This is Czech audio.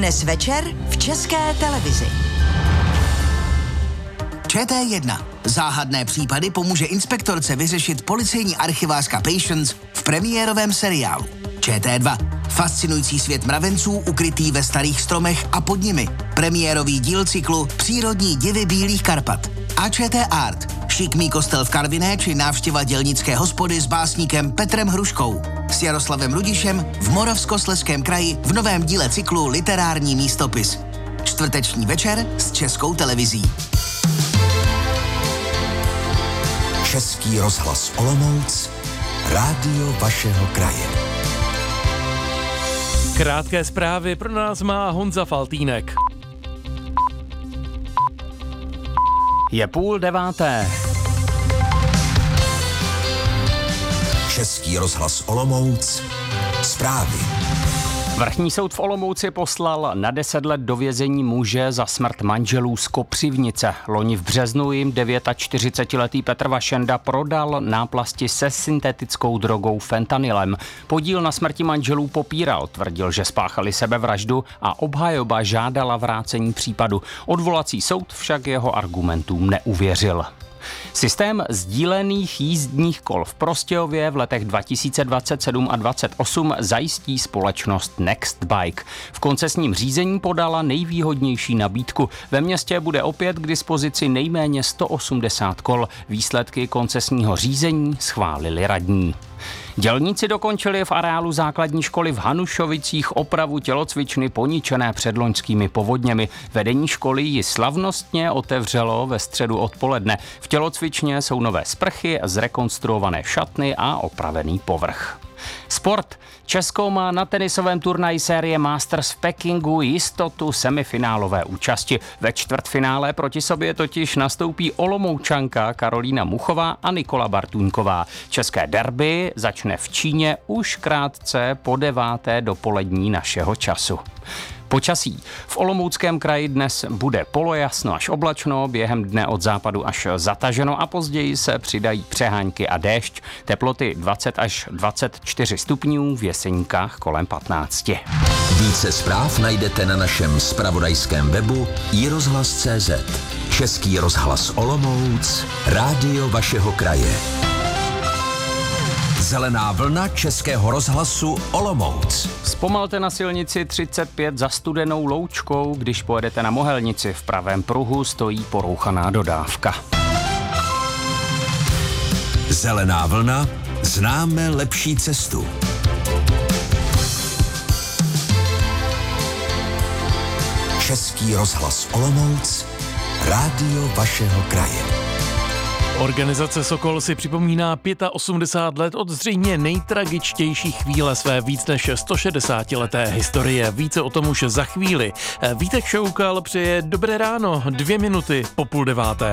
Dnes večer v České televizi. ČT1. Záhadné případy pomůže inspektorce vyřešit policejní archivářka Patience v premiérovém seriálu. ČT2. Fascinující svět mravenců ukrytý ve starých stromech a pod nimi. Premiérový díl cyklu Přírodní divy Bílých Karpat. A ČT Art. Šikmý kostel v Karviné či návštěva dělnické hospody s básníkem Petrem Hruškou. S Jaroslavem Rudišem v Moravskoslezském kraji v novém díle cyklu Literární místopis. Čtvrteční večer s Českou televizí. Český rozhlas Olomouc, rádio vašeho kraje. Krátké zprávy pro nás má Honza Faltýnek. Je 8:30. Český rozhlas Olomouc, zprávy. Vrchní soud v Olomouci poslal na 10 let do vězení muže za smrt manželů z Kopřivnice. Loni v březnu jim 49letý Petr Vašenda prodal náplasti se syntetickou drogou fentanylem. Podíl na smrti manželů popíral, tvrdil, že spáchali sebevraždu a obhajoba žádala vrácení případu. Odvolací soud však jeho argumentům neuvěřil. Systém sdílených jízdních kol v Prostějově v letech 2027 a 2028 zajistí společnost Nextbike. V koncesním řízení podala nejvýhodnější nabídku. Ve městě bude opět k dispozici nejméně 180 kol. Výsledky koncesního řízení schválili radní. Dělníci dokončili v areálu základní školy v Hanušovicích opravu tělocvičny poničené předloňskými povodněmi. Vedení školy ji slavnostně otevřelo ve středu odpoledne. V tělocvičně jsou nové sprchy, zrekonstruované šatny a opravený povrch. Sport. Česko má na tenisovém turnaji série Masters v Pekingu jistotu semifinálové účasti. Ve čtvrtfinále proti sobě totiž nastoupí Olomoučanka Karolína Muchová a Nikola Bartůňková. České derby začne v Číně už krátce po 9. dopolední našeho času. Počasí. V Olomouckém kraji dnes bude polojasno až oblačno, během dne od západu až zataženo a později se přidají přehánky a déšť. Teploty 20 až 24 stupňů, v Jeseníkách kolem 15. Více zpráv najdete na našem zpravodajském webu iRozhlas.cz. Český rozhlas Olomouc, rádio vašeho kraje. Zelená vlna Českého rozhlasu Olomouc. Zpomalte na silnici 35 za Studenou Loučkou, když pojedete na Mohelnici. V pravém pruhu stojí porouchaná dodávka. Zelená vlna, známe lepší cestu. Český rozhlas Olomouc, rádio vašeho kraje. Organizace Sokol si připomíná 85 let od zřejmě nejtragičtější chvíle své víc než 160leté historie. Více o tom už za chvíli. Vítek Šoukal přeje dobré ráno, 2 minuty po 8:30.